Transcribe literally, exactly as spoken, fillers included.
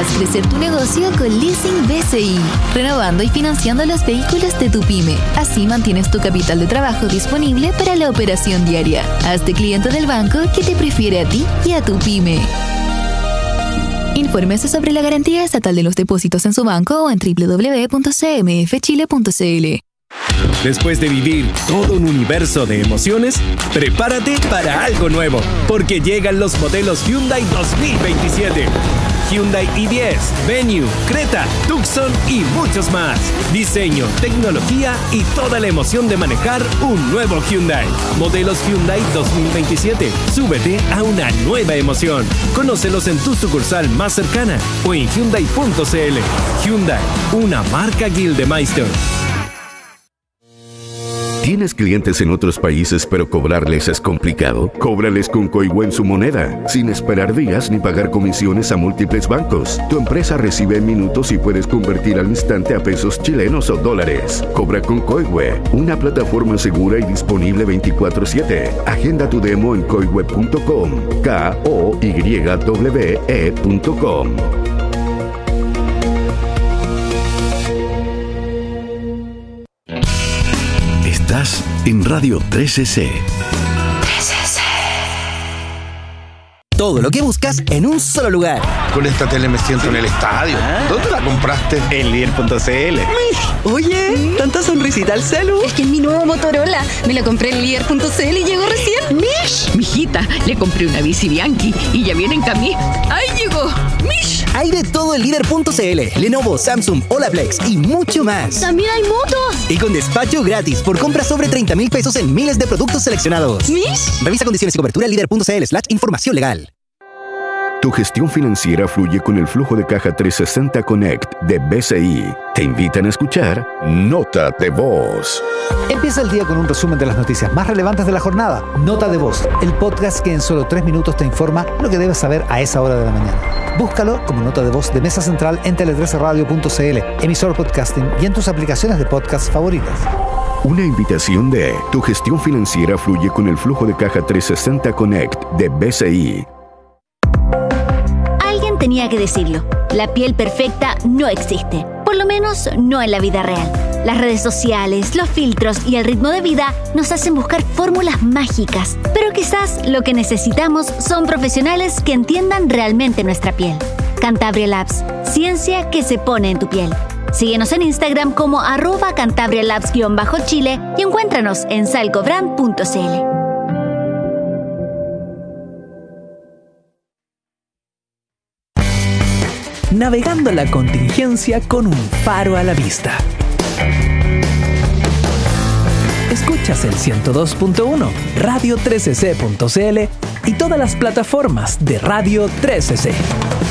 Haz crecer tu negocio con Leasing B C I, renovando y financiando los vehículos de tu pyme. Así mantienes tu capital de trabajo disponible para la operación diaria. Hazte cliente del banco que te prefiere a ti y a tu pyme. Infórmese sobre la garantía estatal de los depósitos en su banco o en doble u doble u doble u punto c m f chile punto c l. Después de vivir todo un universo de emociones, prepárate para algo nuevo, porque llegan los modelos Hyundai dos mil veintisiete. Hyundai i diez, Venue, Creta, Tucson y muchos más. Diseño, tecnología y toda la emoción de manejar un nuevo Hyundai. Modelos Hyundai dos mil veintisiete. Súbete a una nueva emoción. Conócelos en tu sucursal más cercana o en hyundai punto c l. Hyundai, una marca Gildemeister. ¿Tienes clientes en otros países pero cobrarles es complicado? Cóbrales con Coihue en su moneda, sin esperar días ni pagar comisiones a múltiples bancos. Tu empresa recibe en minutos y puedes convertir al instante a pesos chilenos o dólares. Cobra con Coihue, una plataforma segura y disponible veinticuatro siete. Agenda tu demo en coihue punto com, K O Y W E punto com. Estás en Radio trece C. Todo lo que buscas en un solo lugar. Con esta tele me siento en el estadio. Ah. ¿Dónde la compraste? En líder punto c l. Oye, ¿Mm? ¿Tanta sonrisita al celu? Es que es mi nuevo Motorola. Me lo compré en líder punto c l y llegó recién. ¡Mish! Mijita, le compré una bici Bianchi y ya viene en camino. ¡Ahí llegó! ¡Mish! Hay de todo en líder punto c l. Lenovo, Samsung, Olaplex y mucho más. ¡También hay motos! Y con despacho gratis por compras sobre treinta mil pesos en miles de productos seleccionados. ¿Mish? Revisa condiciones y cobertura en líder punto c l slash información legal. Tu gestión financiera fluye con el flujo de caja trescientos sesenta Connect de B C I. Te invitan a escuchar Nota de Voz. Empieza el día con un resumen de las noticias más relevantes de la jornada. Nota de Voz, el podcast que en solo tres minutos te informa lo que debes saber a esa hora de la mañana. Búscalo como Nota de Voz de Mesa Central en tele trece radio punto c l, emisor podcasting y en tus aplicaciones de podcast favoritas. Una invitación de Tu gestión financiera fluye con el flujo de caja trescientos sesenta Connect de B C I. Tenía que decirlo, la piel perfecta no existe, por lo menos no en la vida real. Las redes sociales, los filtros y el ritmo de vida nos hacen buscar fórmulas mágicas, pero quizás lo que necesitamos son profesionales que entiendan realmente nuestra piel. Cantabria Labs, ciencia que se pone en tu piel. Síguenos en Instagram como arroba cantabrialabs-chile y encuéntranos en salcobrand punto c l. Navegando la contingencia con un faro a la vista. Escuchas el ciento dos punto uno, radio trece c punto c l y todas las plataformas de Radio trece C.